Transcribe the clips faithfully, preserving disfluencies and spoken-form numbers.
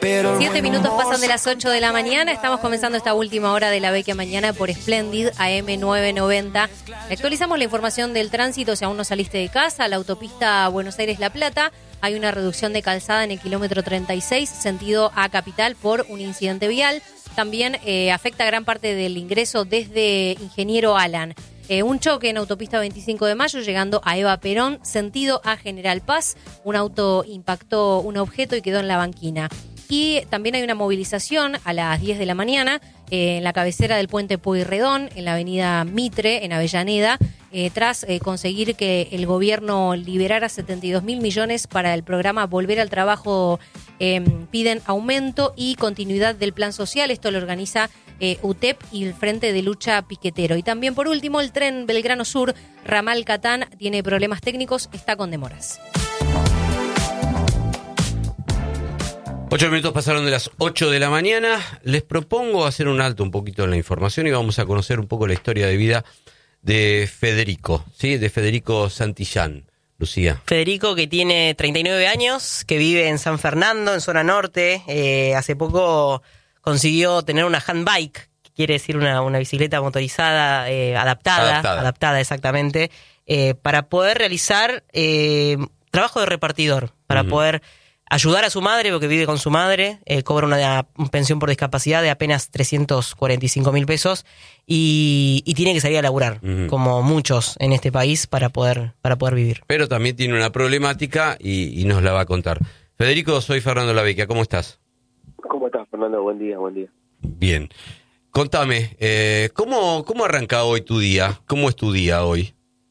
Siete minutos pasan de las ocho de la mañana. Estamos comenzando esta última hora de la Vecchia Mañana por Splendid A M novecientos noventa. Actualizamos la información del tránsito. Si aún no saliste de casa, la autopista Buenos Aires-La Plata, hay una reducción de calzada en el kilómetro treinta y seis, sentido a Capital, por un incidente vial. También eh, afecta gran parte del ingreso desde Ingeniero Alan. Eh, un choque en autopista veinticinco de mayo llegando a Eva Perón, sentido a General Paz. Un auto impactó un objeto y quedó en la banquina. Y también hay una movilización a las diez de la mañana eh, en la cabecera del puente Pueyrredón, en la avenida Mitre, en Avellaneda, eh, tras eh, conseguir que el gobierno liberara setenta y dos mil millones para el programa Volver al Trabajo. Eh, piden aumento y continuidad del plan social. Esto lo organiza eh, U T E P y el Frente de Lucha Piquetero. Y también, por último, el tren Belgrano Sur, ramal Catán, tiene problemas técnicos, está con demoras. Ocho minutos pasaron de las ocho de la mañana. Les propongo hacer un alto un poquito en la información y vamos a conocer un poco la historia de vida de Federico, ¿sí? De Federico Santillán. Lucía. Federico, que tiene treinta y nueve años, que vive en San Fernando, en zona norte. Eh, hace poco consiguió tener una handbike, que quiere decir una, una bicicleta motorizada eh, adaptada, adaptada, adaptada exactamente, eh, para poder realizar eh, trabajo de repartidor, para uh-huh. poder ayudar a su madre, porque vive con su madre, eh, cobra una, una pensión por discapacidad de apenas trescientos cuarenta y cinco mil pesos y, y tiene que salir a laburar, uh-huh. como muchos en este país, para poder para poder vivir. Pero también tiene una problemática y, y nos la va a contar. Federico, soy Fernando La Vecchia, ¿cómo estás? ¿Cómo estás, Fernando? Buen día, buen día. Bien. Contame, eh, ¿cómo, ¿cómo arranca hoy tu día? ¿Cómo es tu día hoy?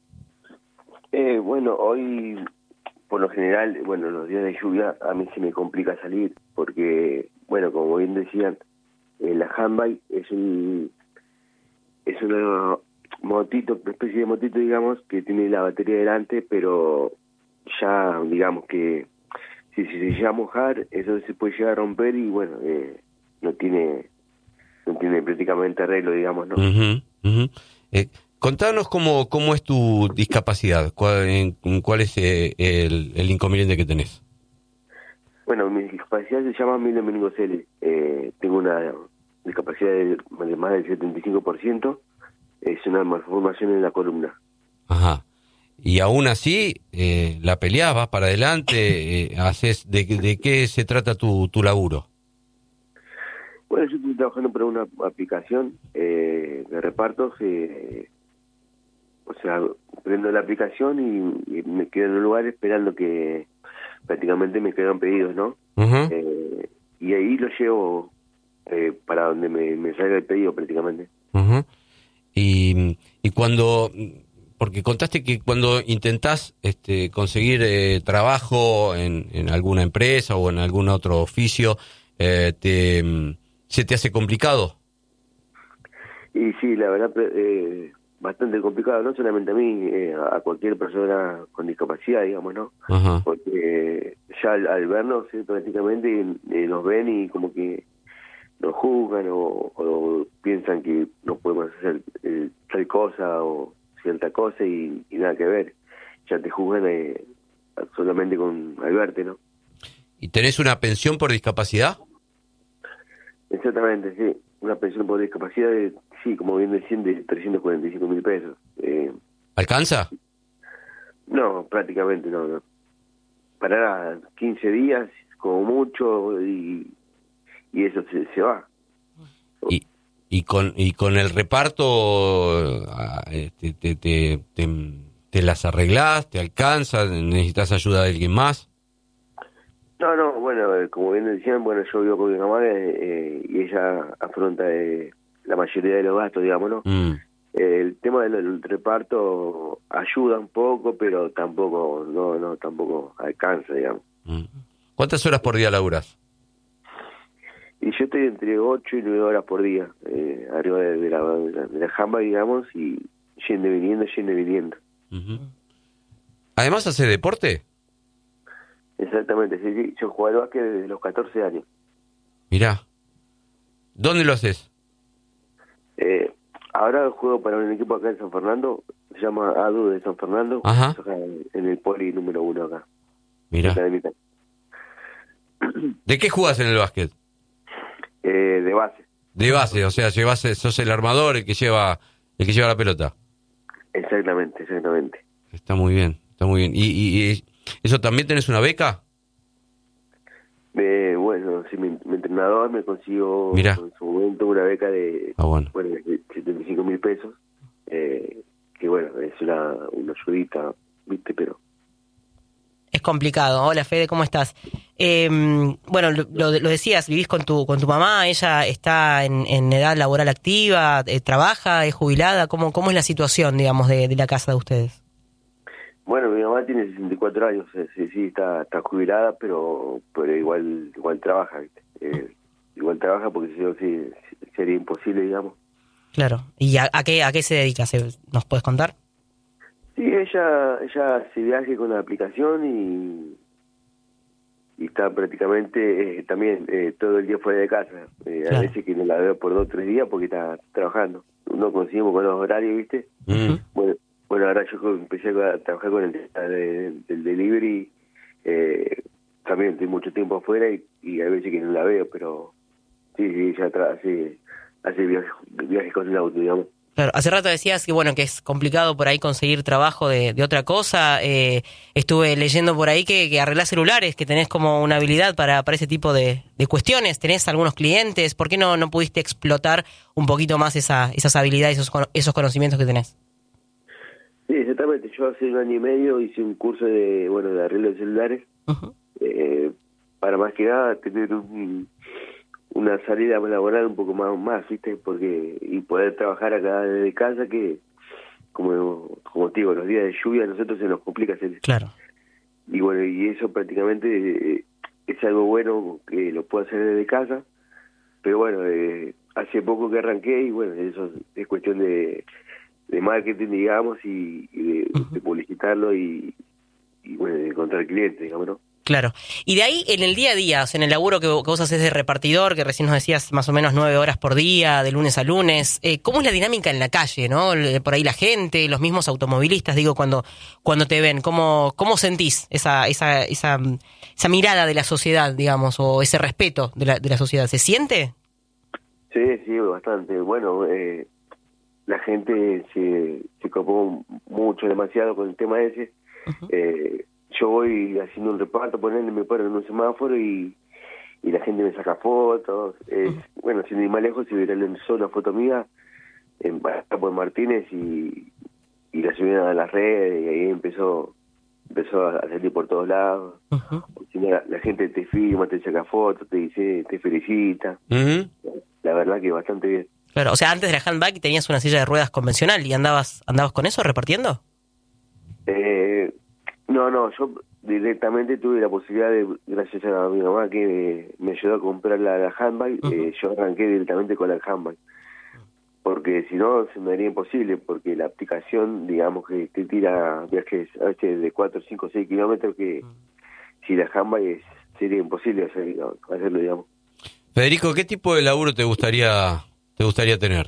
Eh, bueno, hoy... Por lo general, bueno, los días de lluvia a mí se me complica salir porque, bueno, como bien decían, eh, la handbike es un es una motito, una especie de motito, digamos, que tiene la batería delante, pero ya, digamos que si, si se llega a mojar, eso se puede llegar a romper y, bueno, eh, no tiene no tiene prácticamente arreglo, digamos, ¿no? Uh-huh, uh-huh. Eh, Contanos cómo cómo es tu discapacidad, cuál, en, cuál es eh, el, el inconveniente que tenés. Bueno, mi discapacidad se llama mielomeningocele. Eh, tengo una discapacidad de, de más del setenta y cinco por ciento. Es una malformación en la columna. Ajá. Y aún así, eh, la peleás, vas para adelante, eh, haces de, ¿de qué se trata tu, tu laburo? Bueno, yo estoy trabajando para una aplicación eh, de repartos. Eh, O sea, prendo la aplicación y, y me quedo en un lugar esperando que prácticamente me quedan pedidos, ¿no? Uh-huh. Eh, y ahí lo llevo eh, para donde me, me salga el pedido prácticamente. Uh-huh. Y, y cuando, porque contaste que cuando intentás este, conseguir eh, trabajo en, en alguna empresa o en algún otro oficio, eh, te, ¿se te hace complicado? Y sí, la verdad... Eh, bastante complicado, no solamente a mí, eh, a cualquier persona con discapacidad, digamos, ¿no? Uh-huh. Porque ya al, al vernos, ¿sí? prácticamente eh, nos ven y como que nos juzgan o, o piensan que no podemos hacer eh, tal cosa o cierta cosa y, y nada que ver. Ya te juzgan eh, solamente con al verte, ¿no? ¿Y tenés una pensión por discapacidad? Exactamente, sí. Una pensión por discapacidad de, sí, como bien decían, de trescientos cuarenta y cinco mil pesos. Eh, ¿Alcanza? No, prácticamente no, no. Para quince días, como mucho, y, y eso se, se va. ¿Y, y, con, y con el reparto te, te, te, te, te las arreglás, te alcanza, necesitas ayuda de alguien más? No, no, bueno, como bien decían, bueno, yo vivo con mi mamá eh, y ella afronta eh, la mayoría de los gastos, digamos, ¿no? Mm. Eh, el tema del, del reparto ayuda un poco, pero tampoco, no, no, tampoco alcanza, digamos. Mm. ¿Cuántas horas por día laburas? Y yo estoy entre ocho y nueve horas por día, eh, arriba de, de la de la jamba, digamos, y yendo y viniendo, yendo y viniendo. Uh-huh. ¿Además hace deporte? Exactamente, sí, sí. Yo juego al básquet desde los catorce años. Mirá. ¿Dónde lo haces? Eh, ahora juego para un equipo acá en San Fernando, se llama A D U de San Fernando. Ajá. En el poli número uno acá. Mirá. ¿De qué jugás en el básquet? Eh, de base. De base, o sea, llevas, sos el armador, el que lleva el que lleva la pelota. Exactamente, exactamente. Está muy bien, está muy bien. ¿Y, y, y eso también tenés una beca? Eh, bueno, sí, mi, mi entrenador me consiguió Mirá. en su momento una beca de, Ah, bueno. bueno, de setenta y cinco mil pesos, eh, que bueno, es una, una ayudita, ¿viste? Pero... Es complicado. Hola, Fede, ¿cómo estás? Eh, bueno, lo, lo, lo decías, vivís con tu con tu mamá, ella está en, en edad laboral activa, eh, trabaja, es jubilada. ¿Cómo, cómo es la situación, digamos, de, de la casa de ustedes? Bueno, mi mamá tiene sesenta y cuatro años, eh, sí, sí, está, está jubilada, pero pero igual igual trabaja, ¿viste? Eh, igual trabaja porque si no, sí, sería imposible, digamos. Claro. ¿Y a, a qué a qué se dedica? ¿Se- ¿Nos puedes contar? Sí, ella ella hace viaje con la aplicación y, y está prácticamente eh, también eh, todo el día fuera de casa. Eh, Claro. A veces que no la veo por dos o tres días porque está trabajando. No conseguimos con los horarios, ¿viste? Mm. Bueno, bueno, ahora yo empecé a trabajar con el tema de- del delivery. Eh, también estoy mucho tiempo afuera y, y hay veces que no la veo, pero sí, sí, ella tra- hace, hace viajes, viajes con el auto, digamos. Claro, hace rato decías que bueno que es complicado por ahí conseguir trabajo de, de otra cosa. Eh, estuve leyendo por ahí que, que arreglás celulares, que tenés como una habilidad para, para ese tipo de, de cuestiones. Tenés algunos clientes. ¿Por qué no, no pudiste explotar un poquito más esa, esas habilidades, esos, cono- esos conocimientos que tenés? Sí, exactamente. Yo hace un año y medio hice un curso de, bueno, de arreglo de celulares, Ujú. eh, para más que nada tener un, una salida laboral un poco más, más, ¿viste? Porque, y poder trabajar acá desde casa, que, como, como te digo, los días de lluvia a nosotros se nos complica hacer. Claro. Y bueno, y eso prácticamente eh, es algo bueno que lo puedo hacer desde casa, pero bueno, eh, hace poco que arranqué y bueno, eso es cuestión de, de marketing, digamos, y, y de, de publicitarlo y, y bueno, de encontrar clientes, digamos, ¿no? Claro. Y de ahí, en el día a día, o sea, en el laburo que, que vos haces de repartidor, que recién nos decías más o menos nueve horas por día, de lunes a lunes, eh, ¿cómo es la dinámica en la calle, no? El- Por ahí la gente, los mismos automovilistas, digo, cuando cuando te ven, ¿cómo cómo sentís esa esa esa, esa mirada de la sociedad, digamos, o ese respeto de la, de la sociedad? ¿Se siente? Sí, sí, bastante. Bueno, eh, la gente se, se copó mucho, demasiado con el tema ese. Ujú. Eh, yo voy haciendo un reparto, ponerle, me paro en un semáforo y, y la gente me saca fotos. Es, bueno, sin ir más lejos, si viralizó una foto mía en por Martínez y, y la subieron a las redes y ahí empezó empezó a salir por todos lados. Ujú. Si no, la, la gente te firma, te saca fotos, te dice, te felicita. Ujú. La verdad que bastante bien. Claro, o sea, antes de la handbike tenías una silla de ruedas convencional y andabas andabas con eso repartiendo. Eh, no, no, yo directamente tuve la posibilidad de, gracias a mi mamá que me, me ayudó a comprar la, la handbike, Ujú. eh, yo arranqué directamente con la handbike. Porque si no, se me haría imposible, porque la aplicación, digamos, que te tira viajes a veces de cuatro, cinco, seis kilómetros, que si la handbike es, sería imposible hacer, hacerlo, digamos. Federico, ¿qué tipo de laburo te gustaría te gustaría tener?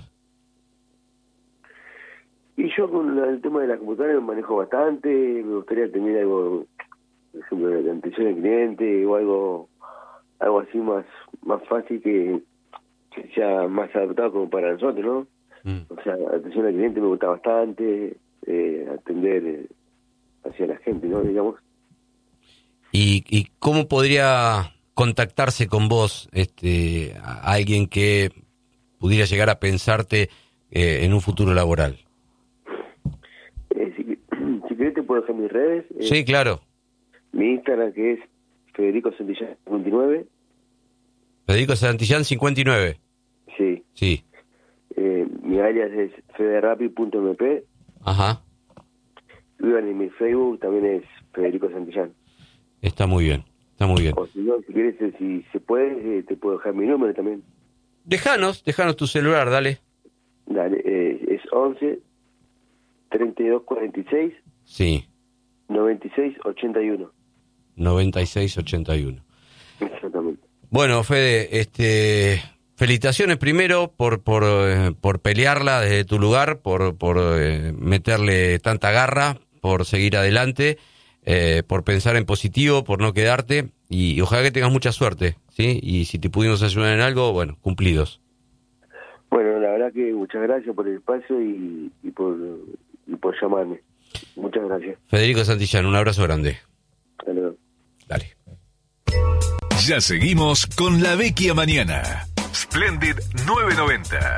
Y yo con el tema de la computadora me manejo bastante, me gustaría tener algo, por ejemplo, de atención al cliente o algo algo así más más fácil que, que sea más adaptado como para nosotros, ¿no? Mm. O sea, atención al cliente me gusta bastante, eh, atender eh, hacia la gente, ¿no? Digamos. ¿Y, y cómo podría contactarse con vos este a- alguien que pudiera llegar a pensarte eh, en un futuro laboral? Eh, si, si querés te puedo dejar mis redes. eh, Sí, claro. Mi Instagram que es Federico Santillán cincuenta y nueve. Federico Santillán cincuenta y nueve. Sí. Sí. Eh, mi alias es federapi punto m p. Ajá. Y bueno, en mi Facebook también es Federico Santillán. Está muy bien. Está muy bien. O si no, si querés, eh, si se puede, eh, te puedo dejar mi número también. Dejanos, dejanos tu celular, dale. Dale, eh, es once, treinta y dos, cuarenta y seis, Sí. noventa y seis, ochenta y uno. noventa y seis ochenta y uno. Exactamente. Bueno, Fede, este, felicitaciones primero por por, eh, por pelearla desde tu lugar, por por eh, meterle tanta garra, por seguir adelante, eh, por pensar en positivo, por no quedarte. y, y ojalá que tengas mucha suerte, ¿sí? Y si te pudimos ayudar en algo, bueno, cumplidos. Bueno, la verdad que muchas gracias por el espacio y, y por y por llamarme. Muchas gracias. Federico Santillán, un abrazo grande. Hasta luego. Dale. Ya seguimos con La Vecchia Mañana. Splendid nueve noventa.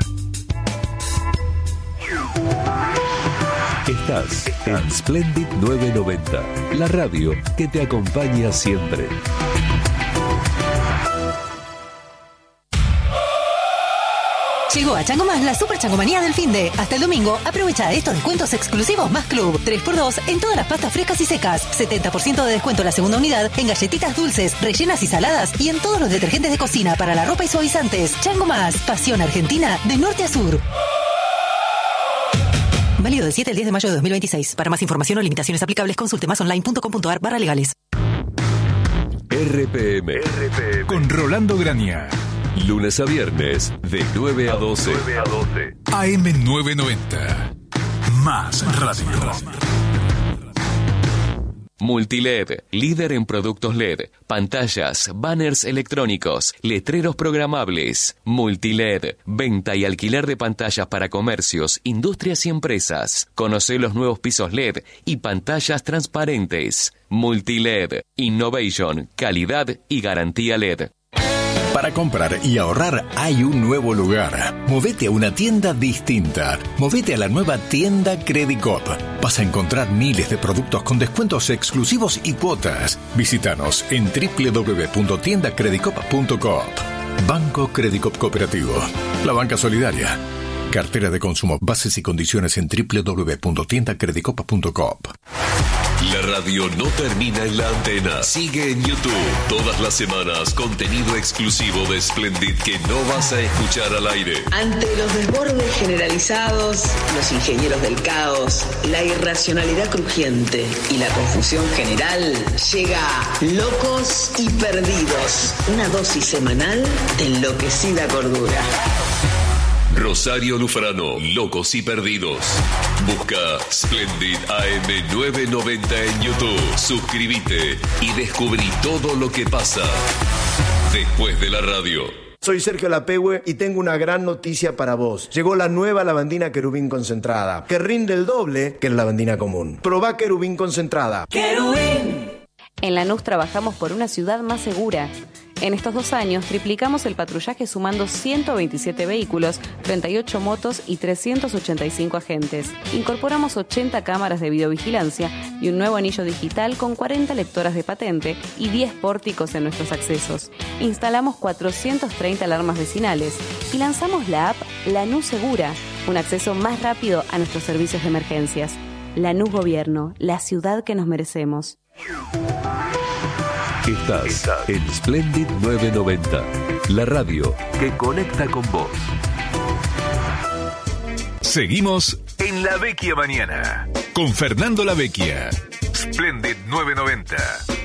Estás en Splendid nueve noventa, la radio que te acompaña siempre. Llegó a Chango Más la super changomanía del finde. Hasta el domingo, aprovecha estos descuentos exclusivos más club. tres por dos en todas las pastas frescas y secas. setenta por ciento de descuento la segunda unidad en galletitas dulces, rellenas y saladas y en todos los detergentes de cocina para la ropa y suavizantes. Chango Más, pasión argentina de norte a sur. Válido del siete al diez de mayo de dos mil veintiséis. Para más información o limitaciones aplicables, consulte masonline punto com punto a r barra legales. R P M. R P M. Con Rolando Grania. Lunes a viernes, de nueve a doce. A M nueve noventa. Más radio. Multiled, líder en productos L E D, pantallas, banners electrónicos, letreros programables. Multiled, venta y alquiler de pantallas para comercios, industrias y empresas. Conoce los nuevos pisos L E D y pantallas transparentes. Multiled, innovation, calidad y garantía L E D. Para comprar y ahorrar hay un nuevo lugar. Movete a una tienda distinta. Movete a la nueva tienda Credicop. Vas a encontrar miles de productos con descuentos exclusivos y cuotas. Visítanos en doble u doble u doble u punto tienda credicop punto com. Banco Credicop Cooperativo. La banca solidaria. Cartera de consumo. Bases y condiciones en doble u doble u doble u punto tienda credicop punto com. La radio no termina en la antena. Sigue en YouTube. Todas las semanas, contenido exclusivo de Splendid que no vas a escuchar al aire. Ante los desbordes generalizados, los ingenieros del caos, la irracionalidad crujiente y la confusión general, llega Locos y Perdidos. Una dosis semanal de enloquecida cordura. Rosario Lufrano, Locos y Perdidos. Busca Splendid A M nueve noventa en YouTube. Suscríbete y descubrí todo lo que pasa después de la radio. Soy Sergio Lapehue y tengo una gran noticia para vos. Llegó la nueva lavandina Querubín concentrada, que rinde el doble que la lavandina común. Probá Querubín concentrada. ¡Querubín! En Lanús trabajamos por una ciudad más segura. En estos dos años triplicamos el patrullaje sumando ciento veintisiete vehículos, treinta y ocho motos y trescientos ochenta y cinco agentes. Incorporamos ochenta cámaras de videovigilancia y un nuevo anillo digital con cuarenta lectoras de patente y diez pórticos en nuestros accesos. Instalamos cuatrocientas treinta alarmas vecinales y lanzamos la app Lanús Segura, un acceso más rápido a nuestros servicios de emergencias. Lanús Gobierno, la ciudad que nos merecemos. Estás en Splendid nueve noventa, la radio que conecta con vos. Seguimos en La Vecchia Mañana con Fernando La Vecchia. Splendid nueve noventa.